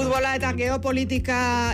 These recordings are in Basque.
Futbola eta geopolitika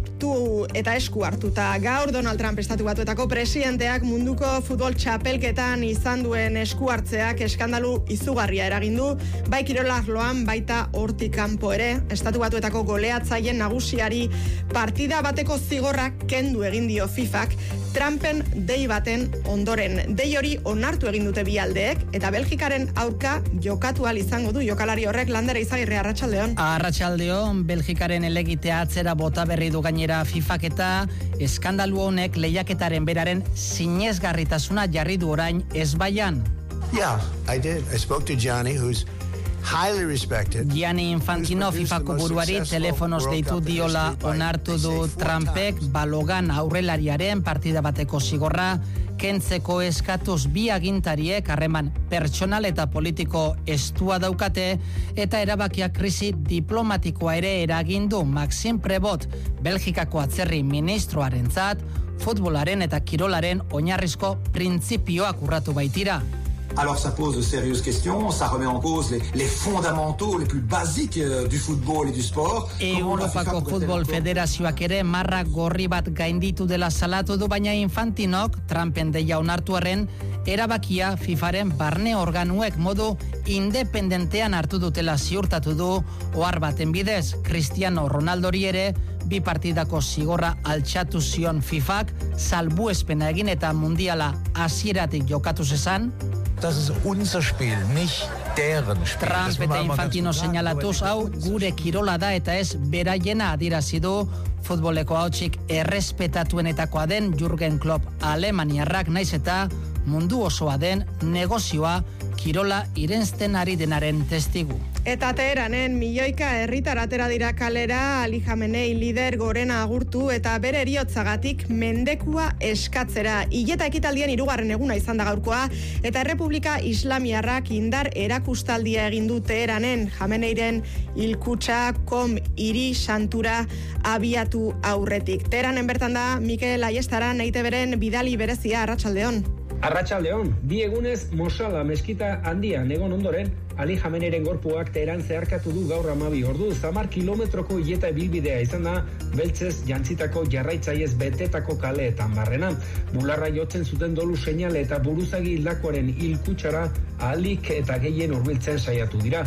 esku hartuta. Gaur Donald Trump Estatu Batuetako presidenteak munduko futbol txapelketan izan duen esku hartzeak eskandalu izugarria eragin du, bai kirol arloan baita hortik kanpo ere. Estatu Batuetako goleatzaileen nagusiari partida bateko zigorrak kendu egin dio FIFAk Trumpen dei baten ondoren. Dei hori onartu egin dute bi aldeek eta Belgikaren aurka jokatu ahal izango du jokalari horrek. Lander Izagirre, arratsaldeon. Arratsaldeon, Belgikaren elegitea atzera bota berri du gainera FIFAk eta eskandalu honek lehiaketaren beraren sinesgarritasuna jarri du orain ezbaian. Yeah, I did. I spoke to Gianni, who's highly respected. Gianni Infantino FIFAko buruari telefonoz deitu diola onartu du Trumpek Balogan aurrelariaren partida bateko zigorra kentzeko eskatuz bi agintariek harreman pertsonal eta politiko estua daukate eta erabakia krisi diplomatikoa ere eragindu. Maxime Prevot, Belgikako atzerri ministroarentzat, futbolaren eta kirolaren oinarrizko printzipioak urratu baitira. Alors ça pose de sérieuses questions, ça remet en cause les fondamentaux les plus basiques du football et du sport. Europako Futbol Federazioak ere marra gorri bat gainditu dela salatu du, baina Infantinok Trumpen deia onartu arren erabakia FIFAren barne organuek modu independentean hartu dutela ziurtatu du. Ohar baten bidez, Cristiano Ronaldori ere bi partidako zigorra altxatu zion FIFAk, salbuespena egin eta mundiala hasieratik jokatu zezan. Das ist unser Spiel, nicht deren Spiel. Trump eta Infantino señalatuz hau gure kirola da eta ez beraiena adierazi du. Futboleko hautsik errespetatuenetakoa den Jürgen Klopp alemaniarrak, naiz eta mundu osoa den negozioa kirola irensten ari denaren testigu. Eta Teheranen milioika herritar atera dira kalera Ali Khamenei lider gorena agurtu eta bere heriotzagatik mendekua eskatzera. Hileta ekitaldian 3. eguna izan da gaurkoa eta Errepublika Islamiarrak indar erakustaldia egin du Teheranen. Khameneiren hilkutxa hiri santura abiatu aurretik. Teheranen bertan da Mikel Aiestaran EITBren bidali berezia. Arratsaldeon. Arratsaldeon, 2 egunez Mosala meskita handian egon ondoren, Ali Khameneiren gorpuak Teheran zeharkatu du gaur 12 ordu. 10 kilometroko hileta ibilbidea izan da, beltzez jantzitako jarraitzaiez betetako kaleetan barrena. Bularra jotzen zuten dolu seinale eta buruzagi hildakoaren hilkutxara ahalik eta gehien hurbiltzen saiatu dira.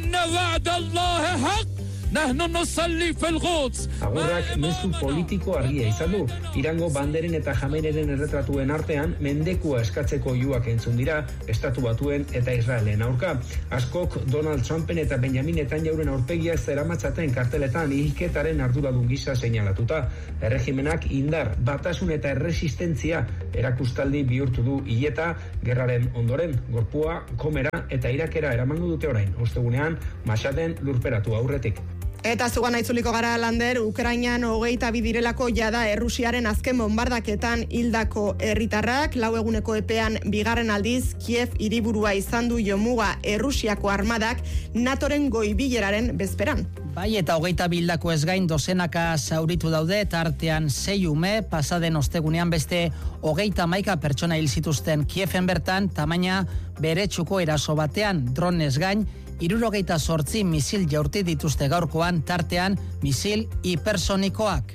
Agurrak mezu politiko argia izan du. Irango banderen eta Khameneiren erretratuen artean mendekua eskatzeko oihuak entzun dira Estatu Batuen eta Israelen aurka. Askok Donald Trumpen eta Benjamin Netanyauren aurpegia zeramatzaten karteletan hilketaren arduradun gisa seinalatuta. Erregimenak indar, batasun eta erresistentzia erakustaldi bihurtu du hileta gerraren ondoren. Gorpua, komera eta Irakera eramango dute orain, ostegunean Mashaden lurperatu aurretik. Eta zugana itzuliko gara, Lander, Ukrainan 22 direlako jada Errusiaren azken bombardaketan hildako herritarrak. 4 eguneko epean bigarren aldiz Kiev hiriburua izan du jomuga Errusiako armadak NATOren goi-bileraren bezperan. Bai, eta 22 hildako ez gain dozenaka zauritu daude, tartean 6 ume, pasaden ostegunean beste 31 pertsona hil zituzten Kieven bertan, tamaina beretsuko eraso batean, dronez gain 78 misil jaurti dituzte gaurkoan, tartean misil hipersonikoak.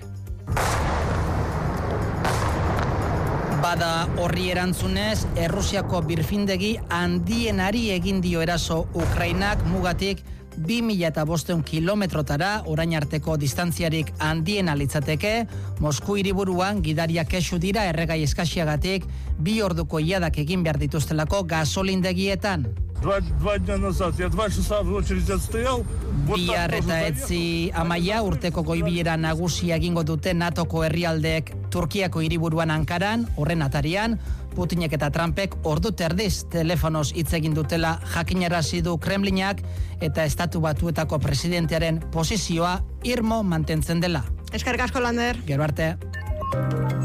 Bada horri erantzunez, Errusiako birfindegi handienari egin dio eraso Ukrainak mugatik 2.500 kilometrotara, orain arteko distantziarik handiena litzateke. Mosku hiriburuan gidariak kexu dira erregai eskasiagatik 2 orduko iladak egin behar dituztelako gasolindegietan. Bihar eta etzi amaia urteko goibilera nagusia egingo dute NATOko herrialdeek Turkiako hiriburuan Ankaran, horren atarian, Putinek eta Trumpek ordu terdiz telefonoz hitz egin dutela jakinarazi du Kremlinak eta Estatu Batuetako presidentearen posizioa irmo mantentzen dela. Eskerrik asko, Lander. Gero arte.